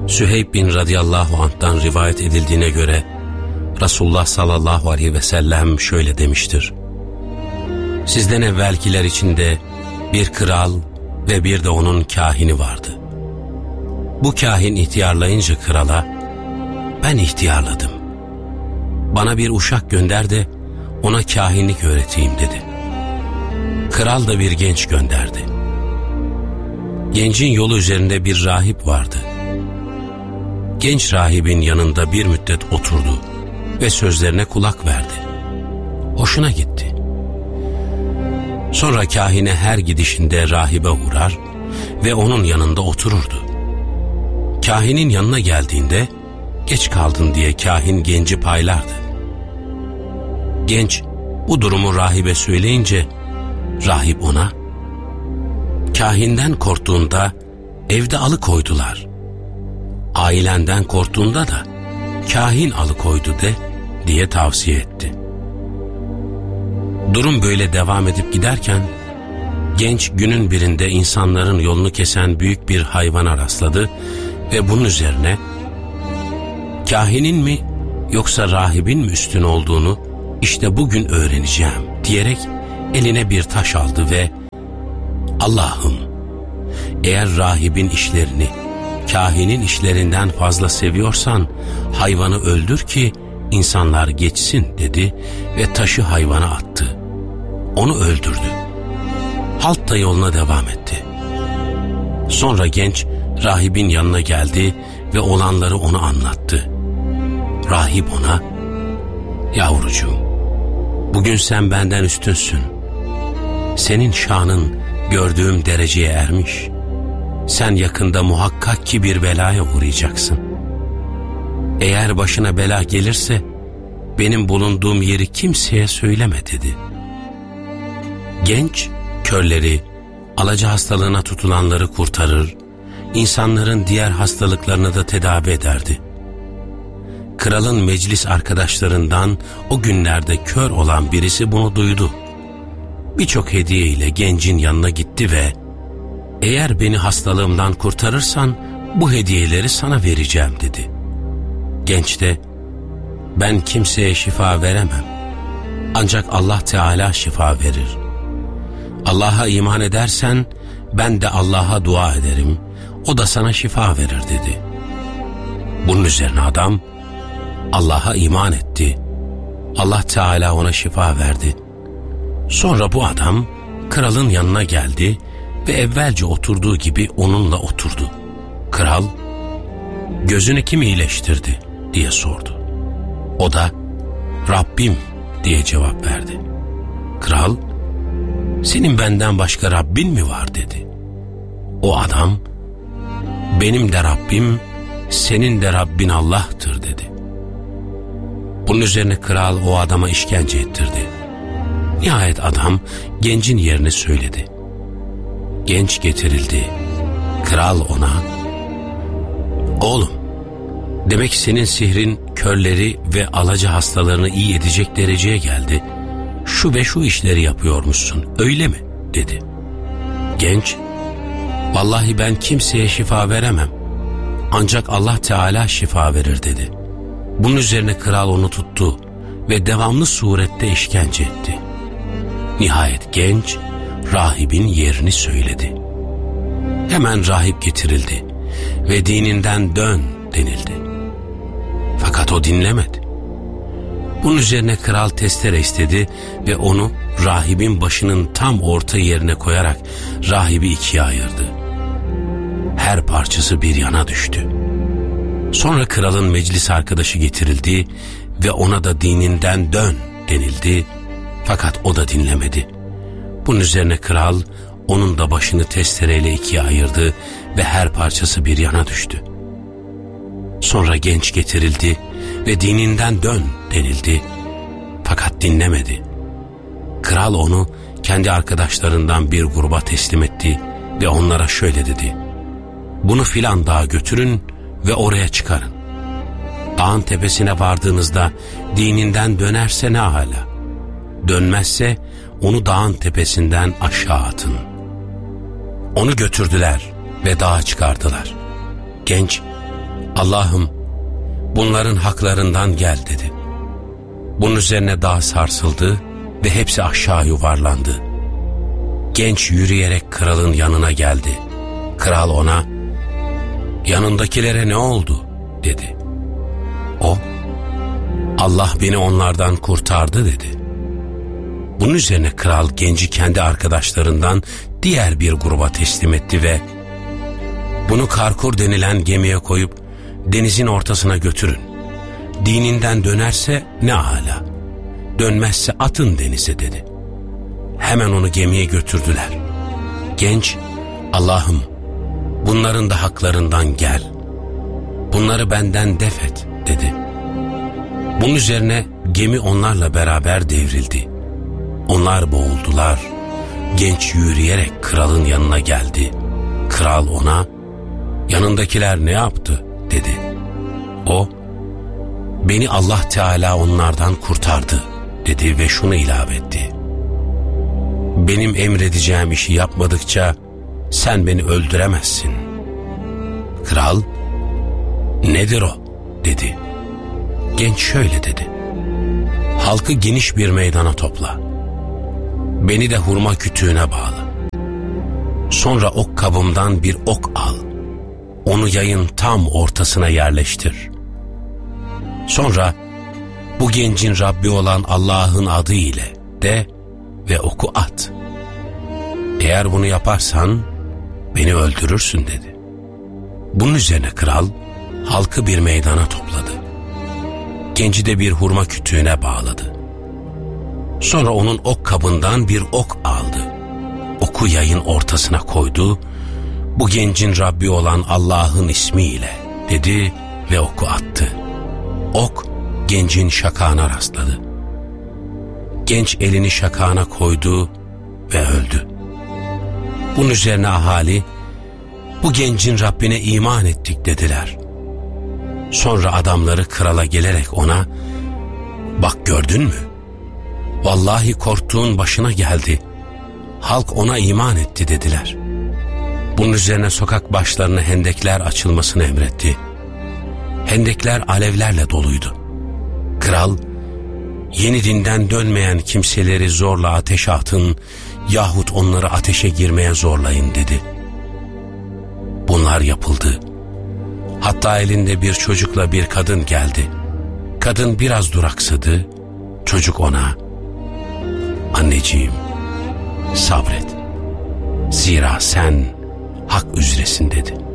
Süheyb bin radıyallahu anh'tan rivayet edildiğine göre Resulullah sallallahu aleyhi ve sellem şöyle demiştir: sizden evvelkiler içinde bir kral ve bir de onun kahini vardı. Bu kahin ihtiyarlayınca krala, ben ihtiyarladım, bana bir uşak gönder de ona kahinlik öğreteyim dedi. Kral da bir genç gönderdi. Gencin yolu üzerinde bir rahip vardı. Genç rahibin yanında bir müddet oturdu ve sözlerine kulak verdi. Hoşuna gitti. Sonra kahine her gidişinde rahibe uğrar ve onun yanında otururdu. Kahinin yanına geldiğinde geç kaldın diye kahin genci paylardı. Genç bu durumu rahibe söyleyince rahip ona, kahinden korktuğunda evde alıkoydular, ailenden korktuğunda da kahin alıkoydu de diye tavsiye etti. Durum böyle devam edip giderken genç günün birinde insanların yolunu kesen büyük bir hayvana rastladı ve bunun üzerine kahinin mi yoksa rahibin mi üstün olduğunu işte bugün öğreneceğim diyerek eline bir taş aldı ve Allah'ım, eğer rahibin işlerini kahinin işlerinden fazla seviyorsan hayvanı öldür ki insanlar geçsin dedi ve taşı hayvana attı. Onu öldürdü. Halk da yoluna devam etti. Sonra genç rahibin yanına geldi ve olanları ona anlattı. Rahip ona, yavrucuğum, bugün sen benden üstünsün. Senin şanın gördüğüm dereceye ermiş. Sen yakında muhakkak ki bir belaya uğrayacaksın. Eğer başına bela gelirse benim bulunduğum yeri kimseye söyleme dedi. Genç körleri, alaca hastalığına tutulanları kurtarır, insanların diğer hastalıklarını da tedavi ederdi. Kralın meclis arkadaşlarından o günlerde kör olan birisi bunu duydu. Birçok hediye ile gencin yanına gitti ve eğer beni hastalığımdan kurtarırsan bu hediyeleri sana vereceğim dedi. Genç de ben kimseye şifa veremem, ancak Allah Teala şifa verir. Allah'a iman edersen ben de Allah'a dua ederim, o da sana şifa verir dedi. Bunun üzerine adam Allah'a iman etti. Allah Teala ona şifa verdi. Sonra bu adam kralın yanına geldi ve evvelce oturduğu gibi onunla oturdu. Kral, gözünü kim iyileştirdi diye sordu. O da Rabbim diye cevap verdi. Kral, senin benden başka Rabbin mi var dedi. O adam, benim de Rabbim, senin de Rabbin Allah'tır dedi. Bunun üzerine kral o adama işkence ettirdi. Nihayet adam gencin yerini söyledi. Genç getirildi. Kral ona, oğlum, demek senin sihrin körleri ve alaca hastalarını iyi edecek dereceye geldi. Şu ve şu işleri yapıyormuşsun, öyle mi dedi. Genç, vallahi ben kimseye şifa veremem, ancak Allah Teala şifa verir dedi. Bunun üzerine kral onu tuttu ve devamlı surette işkence etti. Nihayet genç rahibin yerini söyledi. Hemen rahip getirildi ve dininden dön denildi. Fakat o dinlemedi. Bunun üzerine kral testere istedi ve onu rahibin başının tam orta yerine koyarak rahibi ikiye ayırdı. Her parçası bir yana düştü. Sonra kralın meclis arkadaşı getirildi ve ona da dininden dön denildi. Fakat o da dinlemedi. Bunun üzerine kral onun da başını testereyle ikiye ayırdı ve her parçası bir yana düştü. Sonra genç getirildi ve dininden dön denildi. Fakat dinlemedi. Kral onu kendi arkadaşlarından bir gruba teslim etti ve onlara şöyle dedi: bunu filan dağa götürün ve oraya çıkarın. Dağın tepesine vardığınızda dininden dönerse ne hala, dönmezse onu dağın tepesinden aşağı atın. Onu götürdüler ve dağa çıkardılar. Genç Allah'ım bunların haklarından gel dedi. Bunun üzerine dağ sarsıldı ve hepsi aşağı yuvarlandı. Genç yürüyerek kralın yanına geldi. Kral ona, yanındakilere ne oldu dedi. O, Allah beni onlardan kurtardı dedi. Bunun üzerine kral genci kendi arkadaşlarından diğer bir gruba teslim etti ve bunu Karkur denilen gemiye koyup denizin ortasına götürün. Dininden dönerse ne âlâ, dönmezse atın denize dedi. Hemen onu gemiye götürdüler. Genç, Allah'ım bunların da haklarından gel, bunları benden def et dedi. Bunun üzerine gemi onlarla beraber devrildi. Onlar boğuldular. Genç yürüyerek kralın yanına geldi. Kral ona, yanındakiler ne yaptı dedi. O, beni Allah Teala onlardan kurtardı dedi ve şunu ilave etti. Benim emredeceğim işi yapmadıkça sen beni öldüremezsin. Kral, nedir o dedi. Genç şöyle dedi. Halkı geniş bir meydana topla. Beni de hurma kütüğüne bağla. Sonra ok kabımdan bir ok al. Onu yayın tam ortasına yerleştir. Sonra bu gencin Rabbi olan Allah'ın adı ile de ve oku at. Eğer bunu yaparsan beni öldürürsün dedi. Bunun üzerine kral halkı bir meydana topladı. Genci de bir hurma kütüğüne bağladı. Sonra onun ok kabından bir ok aldı. Oku yayın ortasına koydu. Bu gencin Rabbi olan Allah'ın ismiyle dedi ve oku attı. Ok gencin şakağına rastladı. Genç elini şakağına koydu ve öldü. Bunun üzerine ahali, bu gencin Rabbine iman ettik dediler. Sonra adamları krala gelerek ona, bak gördün mü? Vallahi korktuğun başına geldi. Halk ona iman etti dediler. Bunun üzerine sokak başlarına hendekler açılmasını emretti. Hendekler alevlerle doluydu. Kral, yeni dinden dönmeyen kimseleri zorla ateşe atın yahut onları ateşe girmeye zorlayın dedi. Bunlar yapıldı. Hatta elinde bir çocukla bir kadın geldi. Kadın biraz duraksadı. Çocuk ona, anneciğim sabret. Zira sen hak üzeresin dedi.